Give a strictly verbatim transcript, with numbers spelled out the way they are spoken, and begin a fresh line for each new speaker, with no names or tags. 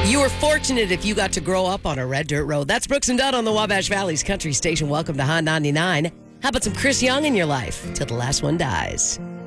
You were fortunate if you got to grow up on a red dirt road. That's Brooks and Dunn on the Wabash Valley's Country Station. Welcome to Hot ninety-nine. How about some Chris Young in your life till the last one dies?